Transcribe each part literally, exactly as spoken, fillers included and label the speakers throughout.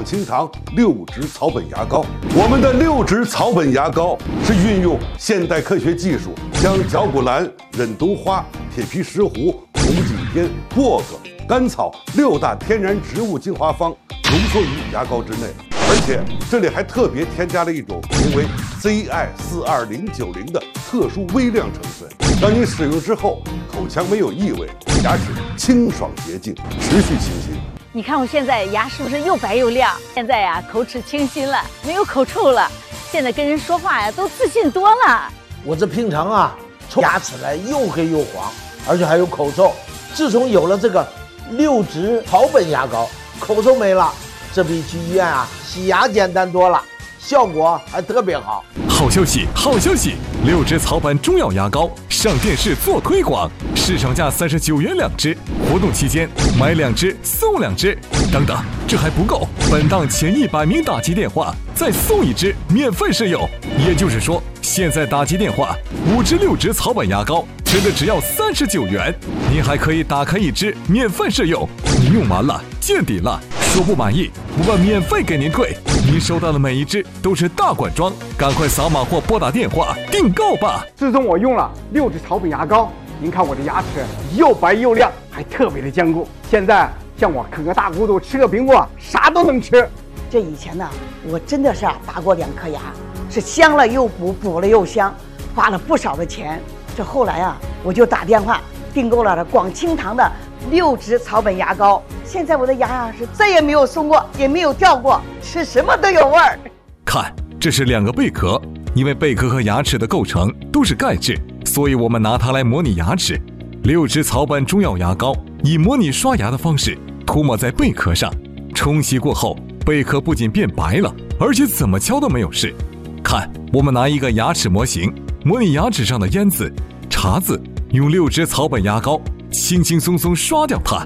Speaker 1: 广清堂六支草本牙膏。我们的六支草本牙膏是运用现代科学技术，将绞股蓝、忍冬花、铁皮石斛、红景天、薄荷、甘草六大天然植物精华方浓缩于牙膏之内。而且这里还特别添加了一种名为 Z I 四二零九零的特殊微量成分，让你使用之后口腔没有异味，牙齿清爽洁净，持续清新。
Speaker 2: 你看我现在牙是不是又白又亮？现在呀，口齿清新了，没有口臭了。现在跟人说话呀，都自信多了。
Speaker 3: 我这平常啊，牙齿来又黑又黄，而且还有口臭。自从有了这个六支草本牙膏，口臭没了。这比去医院啊洗牙简单多了，效果还特别好。
Speaker 4: 好消息，好消息！六支草本中药牙膏上电视做推广，市场价三十九元两支，活动期间买两支送两支。等等，这还不够，本档前一百名打击电话再送一支免费试用。也就是说，现在打击电话五支六支草本牙膏真的只要三十九元，您还可以打开一支免费试用。你用完了见底了，说不满意，我们免费给您退。您收到的每一支都是大管装，赶快扫码或拨打电话订购吧。
Speaker 5: 自从我用了六支草本牙膏，您看我的牙齿又白又亮，还特别的坚固。现在像我啃个大骨头，吃个苹果，啥都能吃。
Speaker 6: 这以前呢，我真的是啊拔过两颗牙，是香了又补，补了又香，花了不少的钱。这后来啊，我就打电话订购了广清堂的六支草本牙膏。现在我的牙啊是再也没有松过，也没有掉过，吃什么都有味儿。
Speaker 4: 看，这是两个贝壳，因为贝壳和牙齿的构成都是钙质，所以我们拿它来模拟牙齿。六支草本中药牙膏以模拟刷牙的方式涂抹在贝壳上，冲洗过后，贝壳不仅变白了，而且怎么敲都没有事。看，我们拿一个牙齿模型模拟牙齿上的烟渍、茶渍，用六支草本牙膏轻轻松松刷掉它。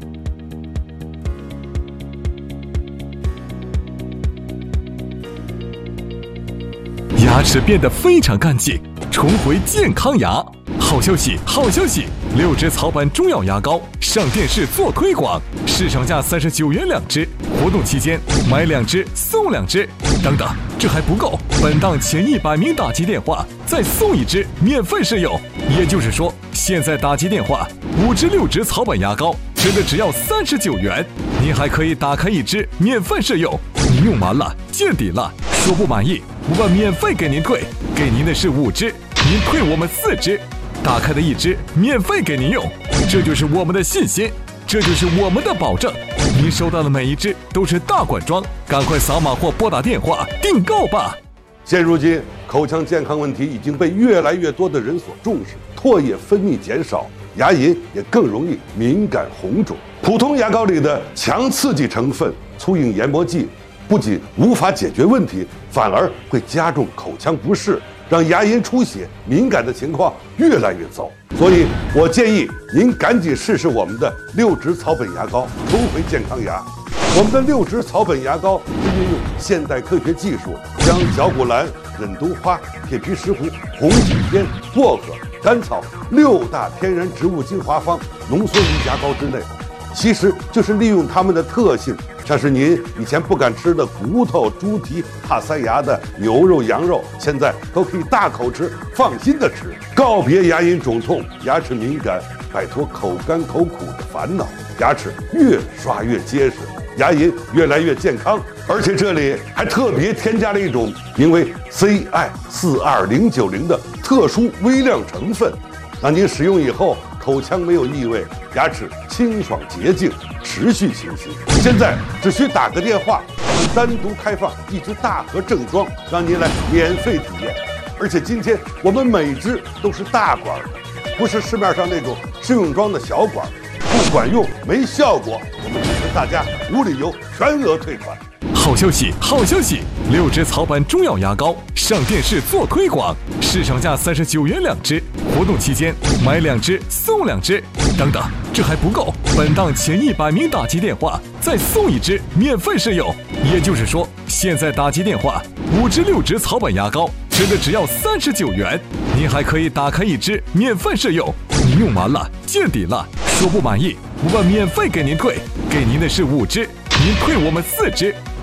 Speaker 4: 牙齿变得非常干净，重回健康牙。好消息，好消息！六支草本中药牙膏上电视做推广，市场价三十九元两支，活动期间买两支送两支。等等，这还不够，本档前一百名打击电话再送一支免费试用。也就是说，现在打击电话五支六支草本牙膏真的只要三十九元，您还可以打开一支免费试用。您用完了见底了，说不满意，我们免费给您退，给您的是五支，您退我们四支，打开的一支免费给您用。这就是我们的信心，这就是我们的保证。您收到的每一支都是大管装，赶快扫码或拨打电话订购吧。
Speaker 1: 现如今，口腔健康问题已经被越来越多的人所重视，唾液分泌减少，牙龈也更容易敏感红肿。普通牙膏里的强刺激成分粗硬研磨剂不仅无法解决问题，反而会加重口腔不适，让牙龈出血、敏感的情况越来越糟。所以我建议您赶紧试试我们的六支草本牙膏，重回健康牙。我们的六支草本牙膏是运用现代科学技术，将绞股蓝、忍冬花、铁皮石斛、红景天、薄荷、甘草六大天然植物精华方浓缩于牙膏之内，其实就是利用它们的特性，像是您以前不敢吃的骨头、猪蹄、怕塞牙的牛肉、羊肉，现在都可以大口吃，放心的吃。告别牙龈肿痛、牙齿敏感，摆脱口干口苦的烦恼，牙齿越刷越结实，牙龈越来越健康。而且这里还特别添加了一种名为 Z I 四二零九零的特殊微量成分，让您使用以后口腔没有异味，牙齿清爽洁净，持续清新。现在只需打个电话，我们单独开放一支大盒正装，让您来免费体验。而且今天我们每支都是大管的，不是市面上那种试用装的小管，不管用没效果，我们支持大家无理由全额退款。
Speaker 4: 好消息，好消息！六支草本中药牙膏上电视做推广，市场价三十九元两支，活动期间买两支送两支。等等，这还不够，本档前一百名打击电话再送一支免费试用。也就是说，现在打击电话五支六支草本牙膏真的只要三十九元，您还可以打开一支免费试用。您用完了见底了，说不满意，我们免费给您退，给您的是五支，您退我们四支。